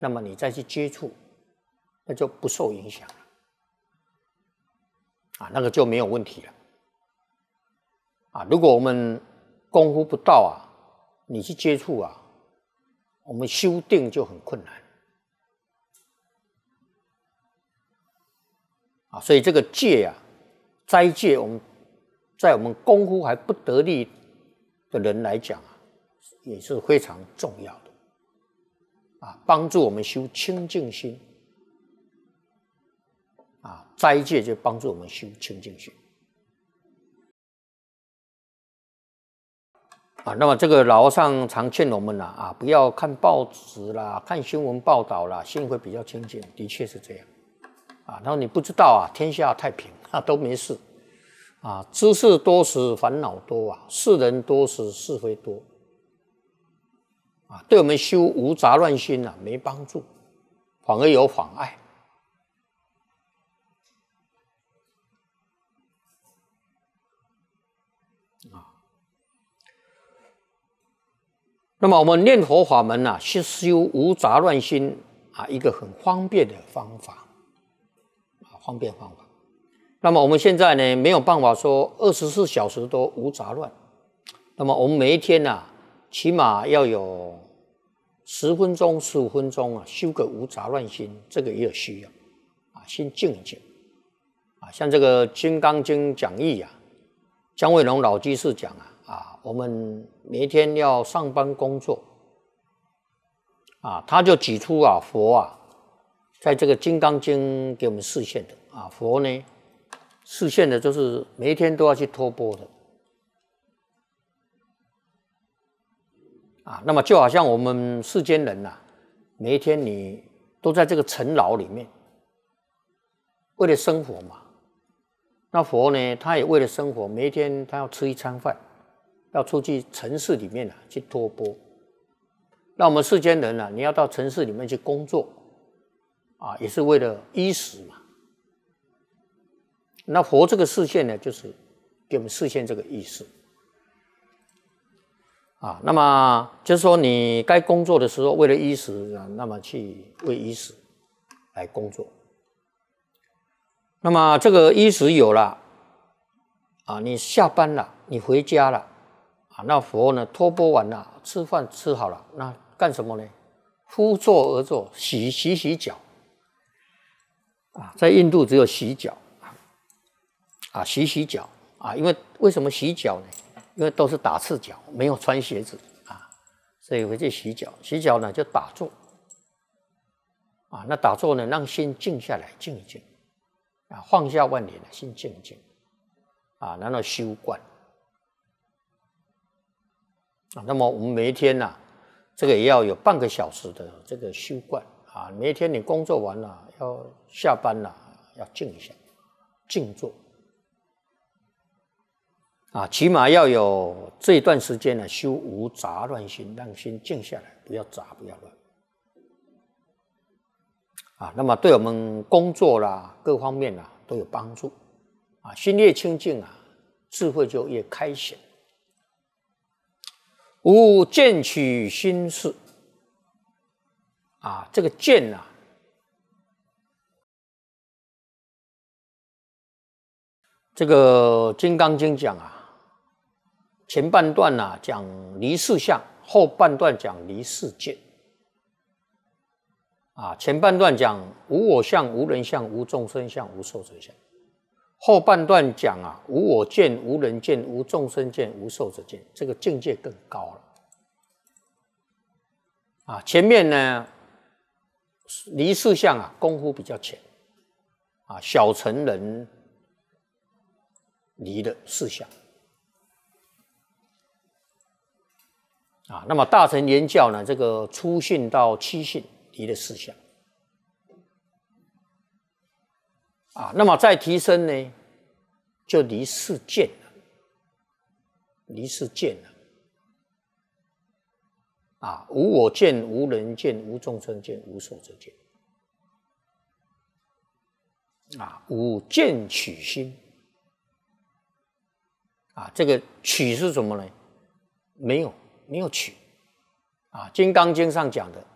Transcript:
那么你再去接触，那就不受影响了，啊，那个就没有问题了，啊，如果我们功夫不到啊，你去接触啊，我们修定就很困难，啊，所以这个戒啊，斋戒，在我们功夫还不得力的人来讲啊，也是非常重要的，啊，帮助我们修清净心，啊，斋戒就帮助我们修清净心，啊，那么这个老和尚常劝我们啊，不要看报纸啦，看新闻报道啦，心会比较清净，的确是这样，啊，然后你不知道啊，天下太平啊，都没事。啊，知识多时烦恼多啊，世人多时是非多，啊，对我们修无杂乱心啊没帮助，反而有妨碍。啊，那么我们念佛法门啊，是修无杂乱心啊，一个很方便的方法，啊，方便方法。那么我们现在呢，没有办法说24小时都无杂乱。那么我们每一天啊，起码要有10分钟、15分钟啊，修个无杂乱心，这个也有需要啊，先静一静啊。像这个《金刚经》讲义啊，姜惠龙老居士讲啊，我们每一天要上班工作啊，他就举出啊，佛啊，在这个《金刚经》给我们示现的啊，佛呢。示现的就是每一天都要去托钵的啊，那么就好像我们世间人啊，每一天你都在这个尘劳里面，为了生活嘛。那佛呢，他也为了生活，每一天他要吃一餐饭，要出去城市里面去托钵。那我们世间人你要到城市里面去工作啊，也是为了衣食嘛。那佛这个示现呢，就是给我们示现这个意思啊。那么就是说，你该工作的时候，为了衣食啊，那么去为衣食来工作。那么这个衣食有了啊，你下班了，你回家了啊，那佛呢托钵完了，吃饭吃好了，那干什么呢？敷座而坐，洗脚啊，在印度只有洗脚。啊，洗脚啊，因为什么洗脚呢？因为都是打赤脚，没有穿鞋子啊，所以回去洗脚。洗脚呢就打坐啊，那打坐呢让心静下来，静一静啊，放下万念，心静一静啊，然后修观啊。那么我们每一天这个也要有半个小时的这个修观啊。每一天你工作完了，要下班了，要静一下，静坐。啊，起码要有这一段时间修无杂乱心，让心静下来，不要杂，不要乱。啊，那么对我们工作啦，各方面都有帮助。啊，心越清净智慧就越开显。无见取心事。啊，这个见这个《金刚经》讲前半段讲离事相，后半段讲离事见。啊，前半段讲无我相、无人相、无众生相、无寿者相，后半段讲无我见、无人见、无众生见、无寿者见，这个境界更高了。前面呢离事相功夫比较浅小乘人离的事相那么大乘言教呢，这个初信到七信离的事相那么再提升呢，就离事见了，离事见了无我见、无人见、无众生见、无寿者见无见取心这个取是什么呢？没有取《金刚经》上讲的